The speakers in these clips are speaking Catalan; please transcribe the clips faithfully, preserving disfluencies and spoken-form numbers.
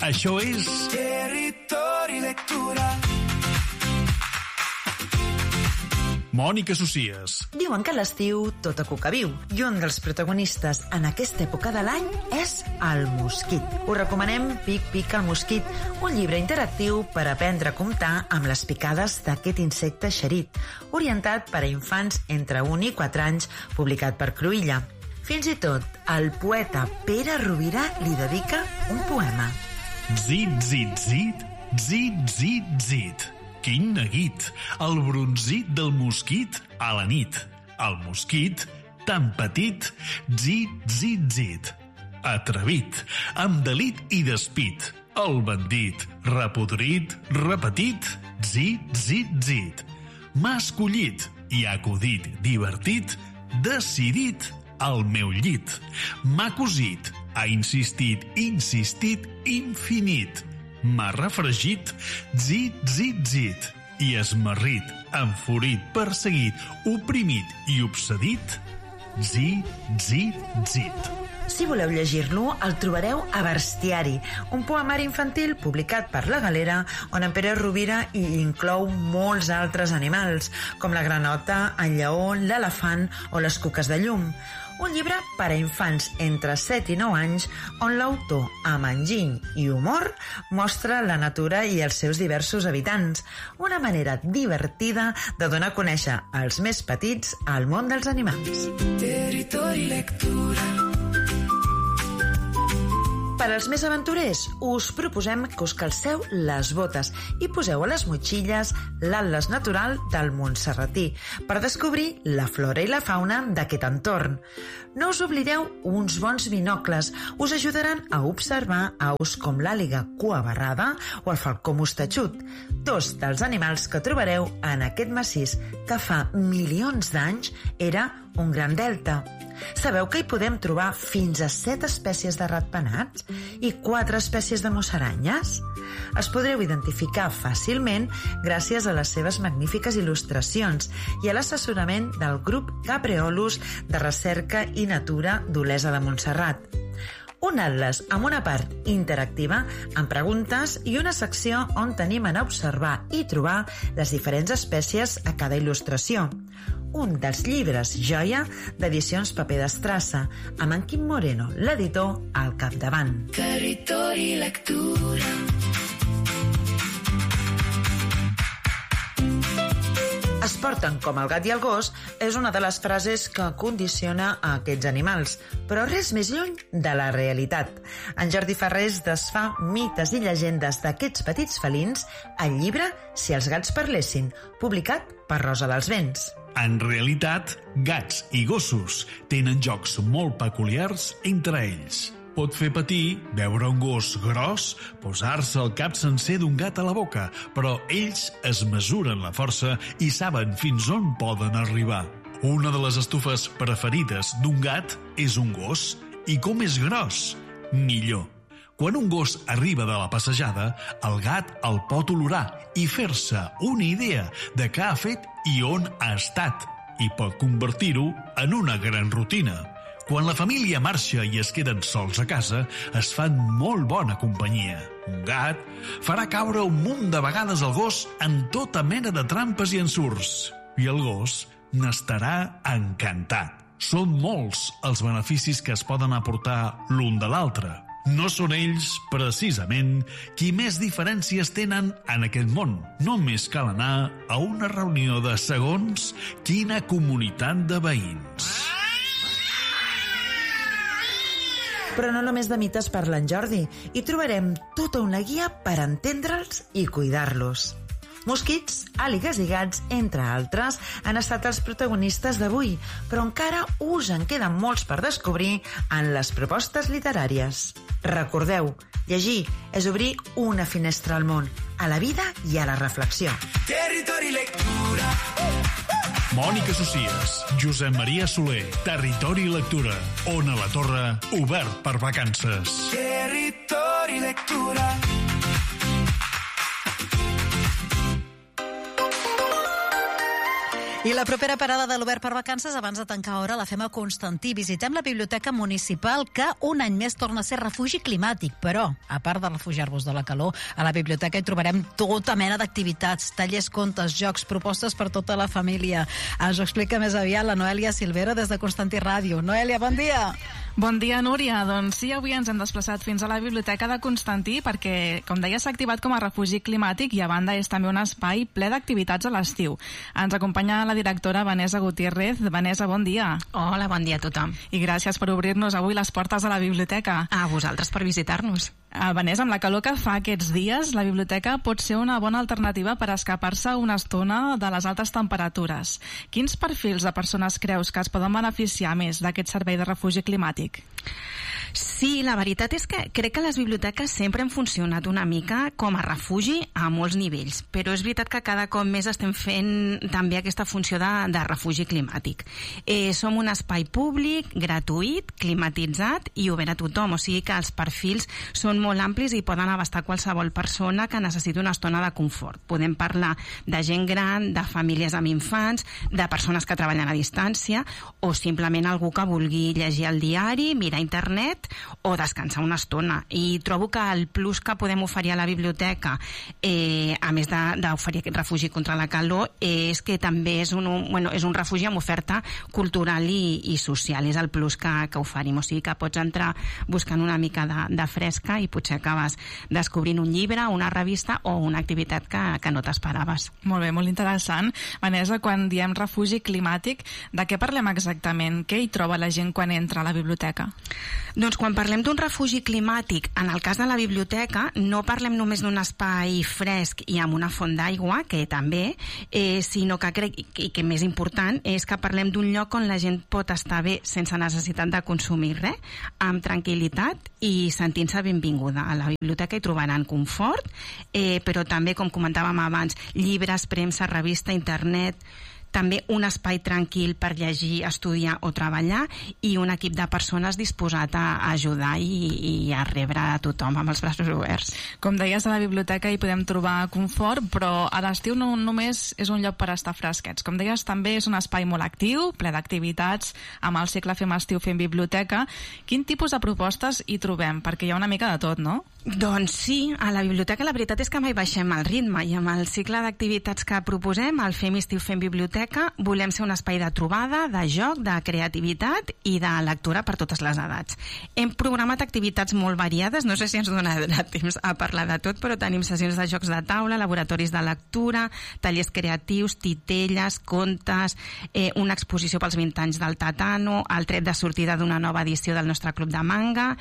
Això és... Territori Lectura. Mònica Socias. Diuen que a l'estiu tot a cuca viu i un dels protagonistes en aquesta època de l'any és el mosquit. Us recomanem Pic Pic el mosquit, un llibre interactiu per aprendre a comptar amb les picades d'aquest insecte eixerit, orientat per a infants entre un i quatre anys, publicat per Cruïlla. Fins i tot el poeta Pere Rovira li dedica un poema. Zit, zit, zit, zit, zit, zit. Quin neguit, el bronzit del mosquit a la nit. El mosquit, tan petit, zit, zit, zit. Atrevit, amb delit i despit. El bandit, repodrit, repetit, zit, zit, zit. M'ha escollit i ha acudit, divertit, decidit al meu llit. M'ha cosit, ha insistit, insistit, infinit. M'ha refregit, zit, zit, zit, i esmarrit, enfurit, perseguit, oprimit i obsedit, zit, zit, zit. Si voleu llegir-lo, el trobareu a Bestiari, un poemari infantil publicat per La Galera, on en Pere Rovira hi inclou molts altres animals, com la granota, el lleó, l'elefant o les cuques de llum. Un llibre per a infants entre set i nou anys on l'autor, amb enginy i humor, mostra la natura i els seus diversos habitants, una manera divertida de donar a conèixer als més petits al món dels animals. Territori Lectura. Per als més aventurers, us proposem que us calceu les botes i poseu a les motxilles l'atles natural del Montserratí per descobrir la flora i la fauna d'aquest entorn. No us oblideu uns bons binocles, us ajudaran a observar aus com l'àliga cuabarrada o el falcó mostatxut, dos dels animals que trobareu en aquest massís que fa milions d'anys era un gran delta. Sabeu que hi podem trobar fins a set espècies de ratpenats i quatre espècies de musaranyes? Es podreu identificar fàcilment gràcies a les seves magnífiques il·lustracions i a l'assessorament del grup Capreolus de Recerca i Natura d'Olesa de Montserrat. Un atles amb una part interactiva amb preguntes i una secció on t'animen a observar i trobar les diferents espècies a cada il·lustració. Un dels llibres joia d'Edicions Paper d'Estrassa, amb en Quim Moreno, l'editor, al capdavant. Territori Lectura. Es porten com el gat i el gos és una de les frases que condiciona a aquests animals, però res més lluny de la realitat. En Jordi Farrés desfà mites i llegendes d'aquests petits felins al llibre Si els gats parlessin, publicat per Rosa dels Vents. En realitat, gats i gossos tenen jocs molt peculiars entre ells. Pot fer patir veure un gos gros, posar-se el cap sencer d'un gat a la boca, però ells es mesuren la força i saben fins on poden arribar. Una de les estufes preferides d'un gat és un gos, i com és gros, millor. Quan un gos arriba de la passejada, el gat el pot olorar i fer-se una idea de què ha fet i on ha estat, i pot convertir-ho en una gran rutina. Quan la família marxa i es queden sols a casa, es fan molt bona companyia. Un gat farà caure un munt de vegades el gos en tota mena de trampes i ensurts, i el gos n'estarà encantat. Són molts els beneficis que es poden aportar l'un de l'altre. No són ells, precisament, qui més diferències tenen en aquest món. Només cal anar a una reunió de segons quina comunitat de veïns. Però no només de mites parla en Jordi, hi trobarem tota una guia per entendre'ls i cuidar-los. Mosquits, àligues i gats, entre altres, han estat els protagonistes d'avui, però encara us en queden molts per descobrir en les propostes literàries. Recordeu, llegir és obrir una finestra al món, a la vida i a la reflexió. Territori Lectura. Mònica Socias, Josep Maria Soler, Territori Lectura. Ona la Torre, obert per vacances. Territori Lectura. I la propera parada de l'Obert per Vacances, abans de tancar hora, la fem a Constantí. Visitem la Biblioteca Municipal, que un any més torna a ser refugi climàtic. Però, a part de refugiar-vos de la calor, a la biblioteca hi trobarem tota mena d'activitats, tallers, contes, jocs, propostes per tota la família. Ens ho explica més aviat la Noèlia Silvero des de Constantí Ràdio. Noèlia, bon dia! Bon dia, Núria. Doncs sí, avui ens hem desplaçat fins a la Biblioteca de Constantí perquè, com deia, s'ha activat com a refugi climàtic i, a banda, és també un espai ple d'activitats a l'estiu. Ens acompanya la directora Vanessa Gutiérrez. Vanessa, bon dia. Hola, bon dia a tothom. I gràcies per obrir-nos avui les portes de la biblioteca. A vosaltres per visitar-nos. Uh, Vanessa, amb la calor que fa aquests dies, la biblioteca pot ser una bona alternativa per escapar-se una estona de les altes temperatures. Quins perfils de persones creus que es poden beneficiar més d'aquest servei de refugi climàtic? Sí, la veritat és que crec que les biblioteques sempre han funcionat una mica com a refugi a molts nivells, però és veritat que cada cop més estem fent també aquesta funció de, de refugi climàtic. Eh, som un espai públic, gratuït, climatitzat i obert a tothom, o sigui que els perfils són molt amplis i poden abastar qualsevol persona que necessiti una estona de confort. Podem parlar de gent gran, de famílies amb infants, de persones que treballen a distància o simplement algú que vulgui llegir el diari, mirar internet o descansar una estona. I trobo que el plus que podem oferir a la biblioteca, eh, a més d'oferir aquest refugi contra la calor, és que també és un, bueno, és un refugi amb oferta cultural i, i social. És el plus que, que oferim. O sigui que pots entrar buscant una mica de, de fresca i potser acabes descobrint un llibre, una revista o una activitat que, que no t'esperaves. Molt bé, molt interessant. Vanessa, quan diem refugi climàtic, de què parlem exactament? Què hi troba la gent quan entra a la biblioteca? Doncs quan parlem d'un refugi climàtic, en el cas de la biblioteca, no parlem només d'un espai fresc i amb una font d'aigua, que també, eh, sinó que crec, i que més important, és que parlem d'un lloc on la gent pot estar bé sense necessitat de consumir res, amb tranquil·litat i sentint-se benvinguda. A la biblioteca hi trobaran confort, eh, però també, com comentàvem abans, llibres, premsa, revista, internet, també un espai tranquil per llegir, estudiar o treballar i un equip de persones disposat a ajudar i, i a rebre a tothom amb els braços oberts. Com deies, a la biblioteca hi podem trobar confort, però a l'estiu no només és un lloc per estar fresquets. Com deies, també és un espai molt actiu, ple d'activitats, amb el cicle Fem Estiu Fem Biblioteca. Quin tipus de propostes hi trobem? Perquè hi ha una mica de tot, no? Doncs sí, a la biblioteca la veritat és que mai baixem el ritme i amb el cicle d'activitats que proposem, el Fem Estiu Fem Biblioteca, volem ser un espai de trobada, de joc, de creativitat i de lectura per totes les edats. Hem programat activitats molt variades, no sé si ens donarà temps a parlar de tot, però tenim sessions de jocs de taula, laboratoris de lectura, tallers creatius, titelles, contes, eh, una exposició pels vint anys del Tatano, el tret de sortida d'una nova edició del nostre club de manga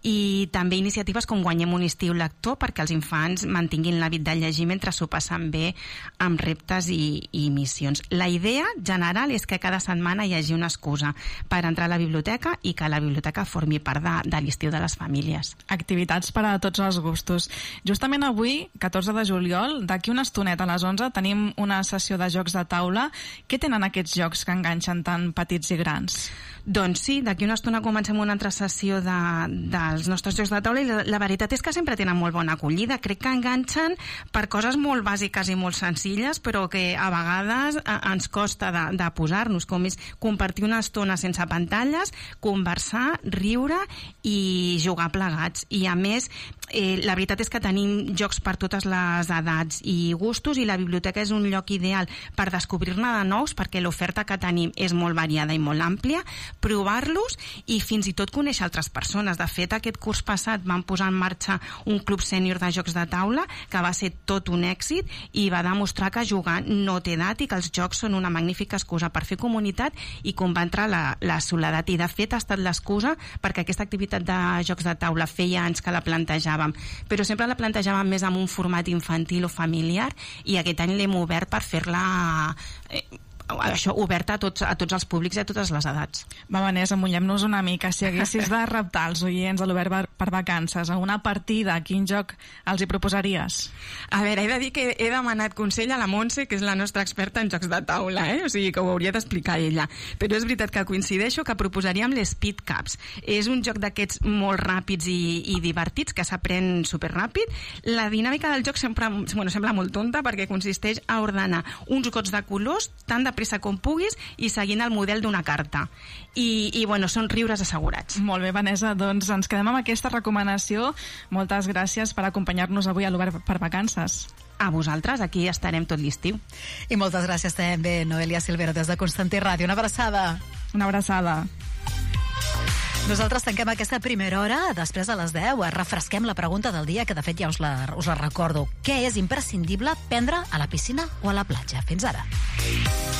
i també iniciatives com Guanyem un estiu lector perquè els infants mantinguin l'hàbit de llegir mentre s'ho passen bé amb reptes i, i missions. La idea general és que cada setmana hi hagi una excusa per entrar a la biblioteca i que la biblioteca formi part de, de l'estiu de les famílies. Activitats per a tots els gustos. Justament avui, catorze de juliol, d'aquí una estoneta a les onze, tenim una sessió de jocs de taula. Què tenen aquests jocs que enganxen tant petits i grans? Doncs sí, d'aquí una estona comencem una altra sessió de, dels nostres jocs de taula i la, la veritat és que sempre tenen molt bona acollida. Crec que enganxen per coses molt bàsiques i molt senzilles, però que a vegades a, ens costa de, de posar-nos, com és compartir una estona sense pantalles, conversar, riure i jugar plegats. I a més, eh, la veritat és que tenim jocs per totes les edats i gustos i la biblioteca és un lloc ideal per descobrir-ne de nous perquè l'oferta que tenim és molt variada i molt àmplia, provar-los i fins i tot conèixer altres persones. De fet, aquest curs passat vam posar en marxa un club sènior de jocs de taula que va ser tot un èxit i va demostrar que jugar no té edat i que els jocs són una magnífica excusa per fer comunitat i combatre la, la soledat. I de fet ha estat l'excusa perquè aquesta activitat de jocs de taula feia anys que la plantejàvem, però sempre la plantejàvem més en un format infantil o familiar i aquest any l'hem obert per fer-la eh, això oberta a tots, a tots els públics i a totes les edats. Va, Vanessa, mullem-nos una mica. Si haguessis de reptar els oients a l'Obert per, per Vacances a una partida, quin joc els hi proposaries? A veure, he de dir que he demanat consell a la Montse, que és la nostra experta en jocs de taula, eh? O sigui que ho hauria d'explicar ella. Però és veritat que coincideixo que proposaríem l'Speed Cups. És un joc d'aquests molt ràpids i, i divertits, que s'aprèn superràpid. La dinàmica del joc sempre, bueno, sembla molt tonta perquè consisteix a ordenar uns gots de colors tan de pressa com puguis i seguint el model d'una carta. I, i bueno, són riures assegurats. Molt bé, Vanessa, doncs ens quedem amb aquesta recomanació. Moltes gràcies per acompanyar-nos avui a l'Obert per Vacances. A vosaltres, aquí estarem tot l'estiu. I moltes gràcies també, Noelia Silvero, des de Constantí Ràdio. Una abraçada. Una abraçada. Nosaltres tanquem aquesta primera hora. Després a les deu refresquem la pregunta del dia, que de fet ja us la, us la recordo. Què és imprescindible prendre a la piscina o a la platja? Fins ara.